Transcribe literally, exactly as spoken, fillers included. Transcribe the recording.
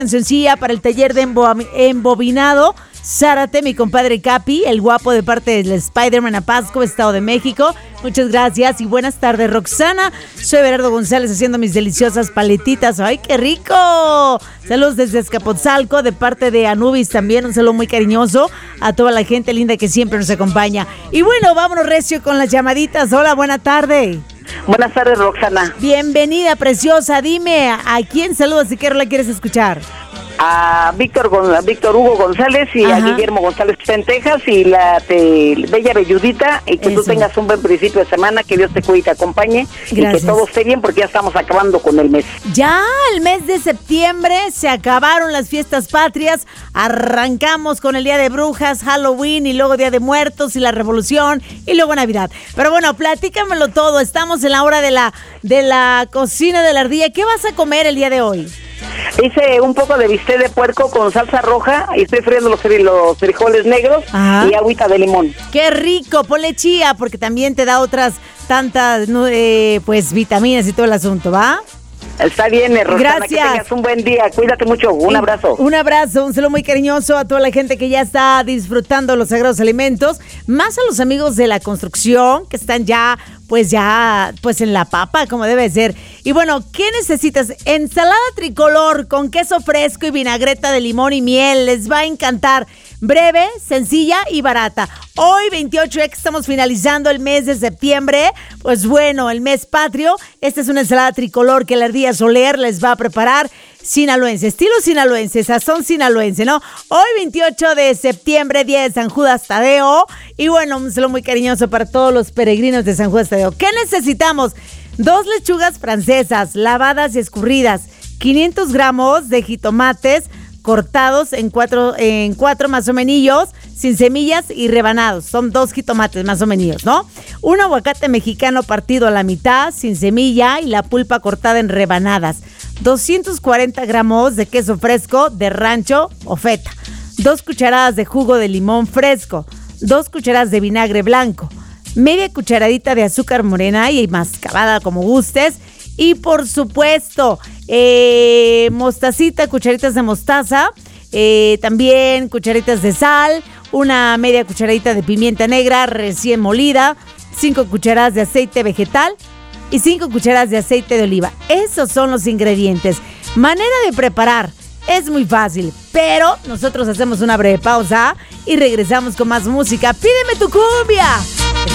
Sencilla para el taller de embo- embobinado Zárate, mi compadre Capi, el guapo de parte del Spider-Man Apasco, Estado de México. Muchas gracias y buenas tardes, Roxana. Soy Berardo González haciendo mis deliciosas paletitas. ¡Ay, qué rico! Saludos desde Azcapotzalco de parte de Anubis también. Un saludo muy cariñoso a toda la gente linda que siempre nos acompaña. Y bueno, vámonos recio con las llamaditas. Hola, buena tarde. Buenas tardes, Roxana. Bienvenida, preciosa. Dime, ¿a quién saludas y qué rola quieres escuchar? A Víctor Gon- a Víctor Hugo González y Ajá. a Guillermo González, que está en Texas, y la te, Bella Belludita, y que Eso. tú tengas un buen principio de semana, que Dios te cuide y te acompañe. Gracias. Y que todo esté bien, porque ya estamos acabando con el mes. Ya el mes de septiembre, se acabaron las fiestas patrias, arrancamos con el Día de Brujas, Halloween, y luego Día de Muertos, y la Revolución, y luego Navidad. Pero bueno, platícamelo todo, estamos en la hora de la, de la cocina de la ardilla. ¿Qué vas a comer el día de hoy? Hice un poco de bistec de puerco con salsa roja y estoy friendo los, los frijoles negros. Ajá. Y agüita de limón. ¡Qué rico! Ponle chía, porque también te da otras tantas eh, pues vitaminas y todo el asunto, ¿va? Está bien, Rosana. Gracias. Que tengas un buen día. Cuídate mucho. Un abrazo. Un abrazo, un saludo muy cariñoso a toda la gente que ya está disfrutando los sagrados alimentos, más a los amigos de la construcción que están ya, pues ya, pues en la papa, como debe ser. Y bueno, ¿qué necesitas? Ensalada tricolor con queso fresco y vinagreta de limón y miel. Les va a encantar. Breve, sencilla y barata. Hoy, veintiocho, ya que estamos finalizando el mes de septiembre, pues bueno, el mes patrio. Esta es una ensalada tricolor que la Ardilla Soler les va a preparar. Sinaloense, estilo sinaloense, sazón sinaloense, ¿no? Hoy, veintiocho de septiembre, día de San Judas Tadeo. Y bueno, un saludo muy cariñoso para todos los peregrinos de San Judas Tadeo. ¿Qué necesitamos? Dos lechugas francesas, lavadas y escurridas. quinientos gramos de jitomates cortados en cuatro, en cuatro más o menos, sin semillas y rebanados. Son dos jitomates más o menos, ¿no? Un aguacate mexicano partido a la mitad, sin semilla y la pulpa cortada en rebanadas. doscientos cuarenta gramos de queso fresco de rancho o feta. Dos cucharadas de jugo de limón fresco. Dos cucharadas de vinagre blanco. Media cucharadita de azúcar morena y mascabada como gustes. Y por supuesto, eh, mostacita, cucharitas de mostaza, eh, también cucharitas de sal, una media cucharadita de pimienta negra recién molida, cinco cucharadas de aceite vegetal y cinco cucharadas de aceite de oliva. Esos son los ingredientes. Manera de preparar. Es muy fácil, pero nosotros hacemos una breve pausa y regresamos con más música. ¡Pídeme tu cumbia!